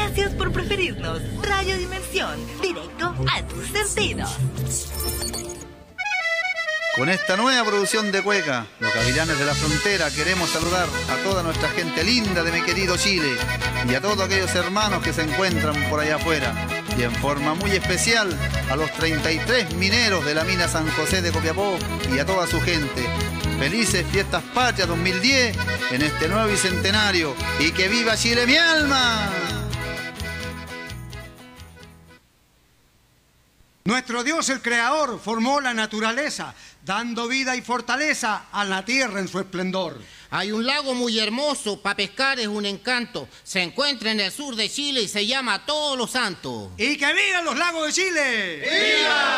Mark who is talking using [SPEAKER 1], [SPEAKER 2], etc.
[SPEAKER 1] Gracias por preferirnos. Radio Dimensión, directo a tus sentidos.
[SPEAKER 2] Con esta nueva producción de Cueca, los Gavilanes de la Frontera, queremos saludar a toda nuestra gente linda de mi querido Chile y a todos aquellos hermanos que se encuentran por allá afuera, y en forma muy especial a los 33 mineros de la mina San José de Copiapó y a toda su gente. Felices Fiestas Patrias 2010 en este nuevo bicentenario, y que viva Chile, mi alma.
[SPEAKER 3] Nuestro Dios, el Creador, formó la naturaleza, dando vida y fortaleza a la tierra en su esplendor.
[SPEAKER 4] Hay un lago muy hermoso, para pescar es un encanto. Se encuentra en el sur de Chile y se llama Todos los Santos.
[SPEAKER 3] ¡Y que vivan los lagos de Chile!
[SPEAKER 4] ¡Viva!